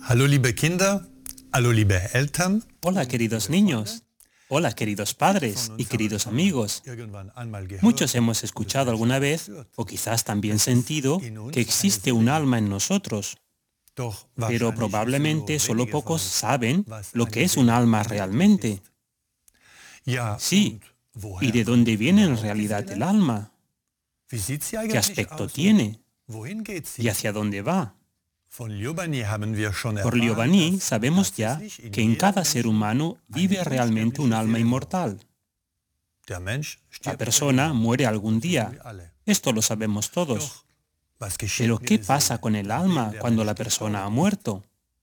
Hallo liebe Kinder, hallo liebe Eltern. Hola, queridos niños. Hola, queridos padres y queridos amigos. Muchos hemos escuchado alguna vez, o quizás también sentido, que existe un alma en nosotros, pero probablemente solo pocos saben lo que es un alma realmente. Sí, ¿y de dónde viene en realidad el alma? ¿Qué aspecto tiene? ¿Y hacia dónde va? Por Liobani sabemos ya que en cada ser humano vive realmente un alma inmortal. La persona muere algún día. Esto lo sabemos todos. Pero ¿qué pasa con el alma cuando la persona ha muerto?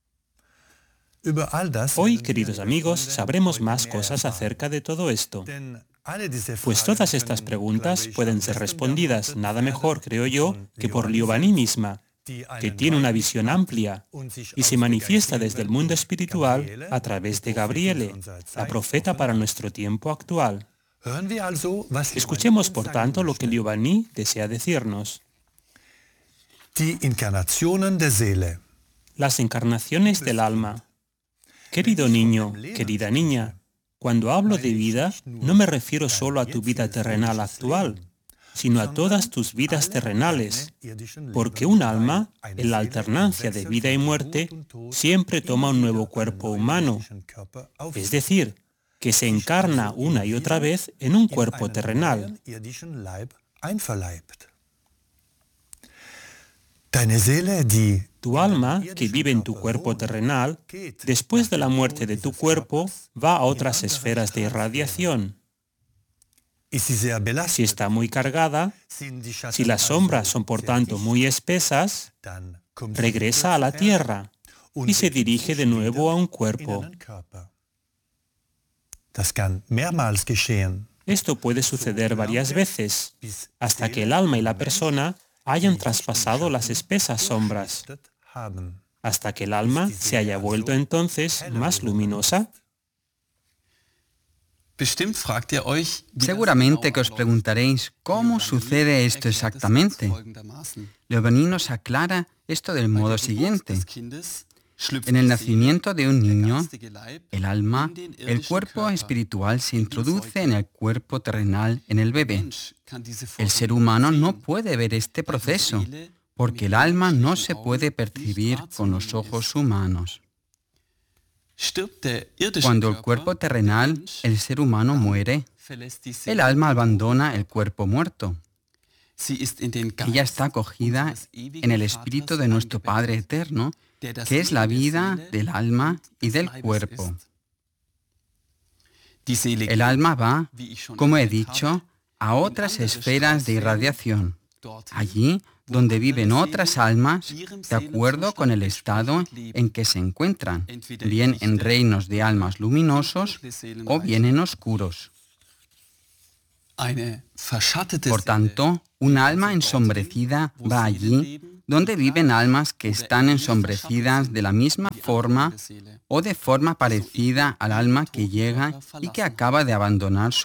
Hoy, queridos amigos, sabremos más cosas acerca de todo esto. Pues todas estas preguntas pueden ser respondidas nada mejor, creo yo, que por Liobani misma, que tiene una visión amplia y se manifiesta desde el mundo espiritual a través de Gabriele, la profeta para nuestro tiempo actual. Escuchemos, por tanto, lo que Liobani desea decirnos. Las encarnaciones del alma. Querido niño, querida niña, cuando hablo de vida, no me refiero solo a tu vida terrenal actual, sino a todas tus vidas terrenales, porque un alma, en la alternancia de vida y muerte, siempre toma un nuevo cuerpo humano, es decir, que se encarna una y otra vez en un cuerpo terrenal. Tu alma, que vive en tu cuerpo terrenal, después de la muerte de tu cuerpo, va a otras esferas de irradiación. Si está muy cargada, si las sombras son por tanto muy espesas, regresa a la tierra y se dirige de nuevo a un cuerpo. Esto puede suceder varias veces, hasta que el alma y la persona hayan traspasado las espesas sombras, hasta que el alma se haya vuelto entonces más luminosa. Seguramente que os preguntaréis cómo sucede esto exactamente. Liobani nos aclara esto del modo siguiente. En el nacimiento de un niño, el alma, el cuerpo espiritual se introduce en el cuerpo terrenal en el bebé. El ser humano no puede ver este proceso, porque el alma no se puede percibir con los ojos humanos. Cuando el cuerpo terrenal, el ser humano muere, el alma abandona el cuerpo muerto. Ella está acogida en el espíritu de nuestro Padre eterno, que es la vida del alma y del cuerpo. El alma va, como he dicho, a otras esferas de irradiación, allí donde viven otras almas de acuerdo con el estado en que se encuentran, bien en reinos de almas luminosos o bien en oscuros. Por tanto, un alma ensombrecida va allí donde viven almas que están ensombrecidas de la misma forma o de forma parecida al alma que llega y que acaba de abandonar su